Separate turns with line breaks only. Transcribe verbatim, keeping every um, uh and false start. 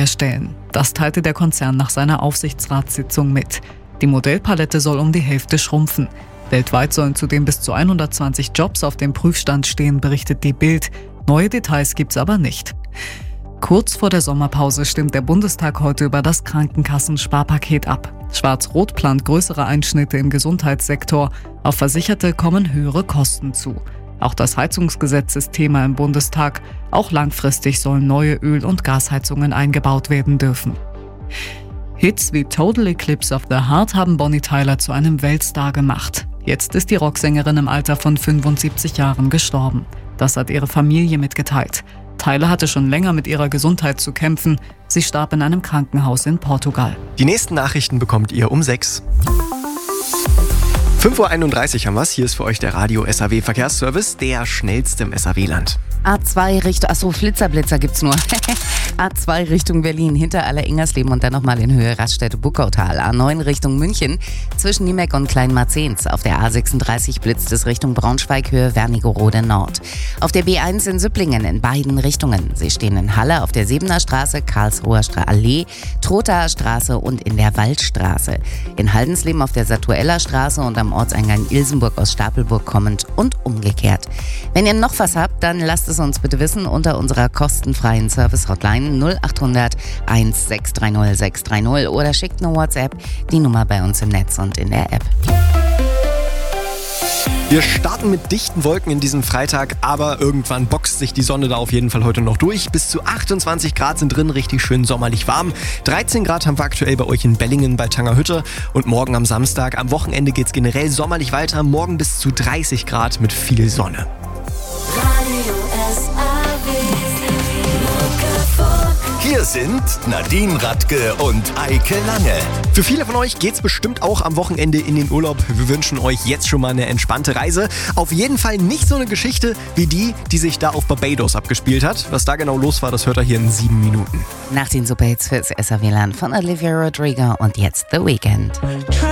erstellen. Das teilte der Konzern nach seiner Aufsichtsratssitzung mit. Die Modellpalette soll um die Hälfte schrumpfen. Weltweit sollen zudem bis zu hundertzwanzig Jobs auf dem Prüfstand stehen, berichtet die Bild. Neue Details gibt's aber nicht. Kurz vor der Sommerpause stimmt der Bundestag heute über das Krankenkassensparpaket ab. Schwarz-Rot plant größere Einschnitte im Gesundheitssektor. Auf Versicherte kommen höhere Kosten zu. Auch das Heizungsgesetz ist Thema im Bundestag. Auch langfristig sollen neue Öl- und Gasheizungen eingebaut werden dürfen. Hits wie Total Eclipse of the Heart haben Bonnie Tyler zu einem Weltstar gemacht. Jetzt ist die Rocksängerin im Alter von fünfundsiebzig Jahren gestorben. Das hat ihre Familie mitgeteilt. Tyler hatte schon länger mit ihrer Gesundheit zu kämpfen. Sie starb in einem Krankenhaus in Portugal.
Die nächsten Nachrichten bekommt ihr um sechs. fünf Uhr einunddreißig haben wir's. Hier ist für euch der Radio-S A W-Verkehrsservice, der schnellste im S A W-Land.
A zwei Richtung, achso, Flitzerblitzer gibt's nur. A zwei Richtung Berlin, hinter Aller-Ingersleben und dann nochmal in Höhe Raststätte-Buckautal. A neun Richtung München, zwischen Niemeck und Kleinmarzens. Auf der A sechsunddreißig blitzt es Richtung Braunschweig, Höhe Wernigerode Nord. Auf der B eins in Süpplingen in beiden Richtungen. Sie stehen in Halle auf der Sebener Straße, Karlsruher Stra- Allee, Trothaer Straße und in der Waldstraße. In Haldensleben auf der Satuella Straße und am Ortseingang Ilsenburg aus Stapelburg kommend und umgekehrt. Wenn ihr noch was habt, dann lasst es uns bitte wissen unter unserer kostenfreien Service-Hotline null acht hundert eins sechs drei null sechs drei null oder schickt eine WhatsApp, die Nummer bei uns im Netz und in der App.
Wir starten mit dichten Wolken in diesem Freitag, aber irgendwann boxt sich die Sonne da auf jeden Fall heute noch durch. Bis zu achtundzwanzig Grad sind drin, richtig schön sommerlich warm. dreizehn Grad haben wir aktuell bei euch in Bellingen bei Tangerhütte. Und morgen am Samstag, am Wochenende geht's generell sommerlich weiter. Morgen bis zu dreißig Grad mit viel Sonne.
Hier sind Nadine Radke und Eike Lange.
Für viele von euch geht's bestimmt auch am Wochenende in den Urlaub. Wir wünschen euch jetzt schon mal eine entspannte Reise. Auf jeden Fall nicht so eine Geschichte wie die, die sich da auf Barbados abgespielt hat. Was da genau los war, das hört ihr hier in sieben Minuten.
Nach den Superhits fürs S A W-Land von Olivia Rodrigo und jetzt The Weeknd.